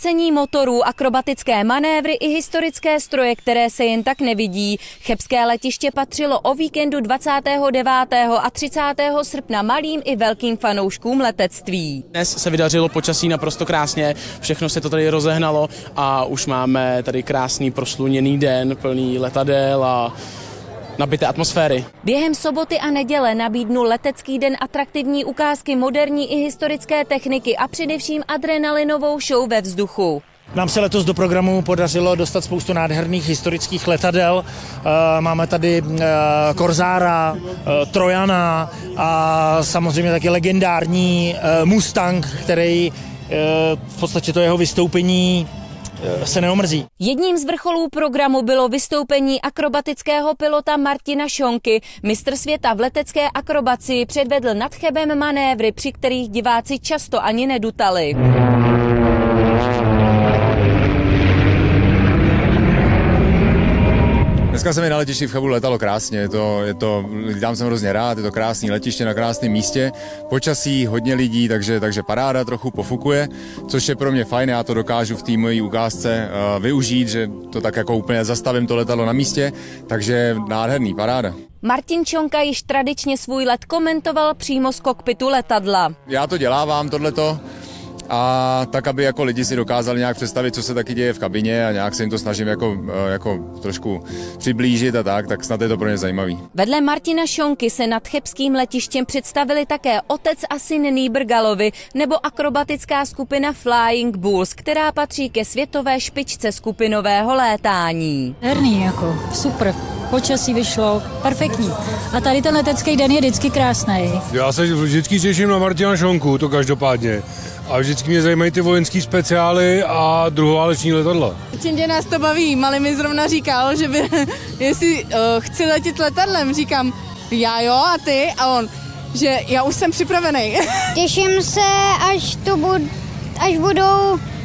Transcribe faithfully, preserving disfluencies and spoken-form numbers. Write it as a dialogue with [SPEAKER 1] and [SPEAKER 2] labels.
[SPEAKER 1] vracení motorů, akrobatické manévry i historické stroje, které se jen tak nevidí. Chebské letiště patřilo o víkendu dvacátého devátého a třicátého srpna malým i velkým fanouškům letectví.
[SPEAKER 2] Dnes se vydařilo počasí naprosto krásně, všechno se to tady rozehnalo a už máme tady krásný prosluněný den, plný letadel a nabité atmosféry.
[SPEAKER 1] Během soboty a neděle nabídnul letecký den atraktivní ukázky moderní i historické techniky a především adrenalinovou show ve vzduchu.
[SPEAKER 3] Nám se letos do programu podařilo dostat spoustu nádherných historických letadel. Máme tady Korzára, Trojana a samozřejmě taky legendární Mustang, který v podstatě to jeho vystoupení se neomrzí.
[SPEAKER 1] Jedním z vrcholů programu bylo vystoupení akrobatického pilota Martina Šonky. Mistr světa v letecké akrobaci předvedl nad Chebem manévry, při kterých diváci často ani nedutali.
[SPEAKER 4] Dneska se mi na letišti v Chebu letalo krásně, je to, je to, tam jsem hrozně rád, je to krásné letiště na krásném místě, počasí, hodně lidí, takže, takže paráda trochu pofukuje, což je pro mě fajn, já to dokážu v té mojí ukázce uh, využít, že to tak jako úplně zastavím to letadlo na místě, takže nádherný, paráda.
[SPEAKER 1] Martin Čonka již tradičně svůj let komentoval přímo z kokpitu letadla.
[SPEAKER 4] Já to dělávám, tohleto. A tak, aby jako lidi si dokázali nějak představit, co se taky děje v kabině a nějak se jim to snažím jako, jako trošku přiblížit a tak, tak snad je to pro ně zajímavý.
[SPEAKER 1] Vedle Martina Šonky se nad chebským letištěm představili také otec a syn Nýbrgalovi nebo akrobatická skupina Flying Bulls, která patří ke světové špičce skupinového létání.
[SPEAKER 5] Herný jako, super. Počasí vyšlo, perfektní. A tady ten letecký den je vždycky krásný.
[SPEAKER 6] Já se vždycky těším na Martina Šonku, to každopádně. A vždycky mě zajímají ty vojenský speciály a druhováleční letadla.
[SPEAKER 7] Určitě nás to baví. Malý mi zrovna říkal, že by, jestli uh, chci letět letadlem, říkám, já jo a ty? A on, že já už jsem připravený.
[SPEAKER 8] Těším se, až, to bud, až budou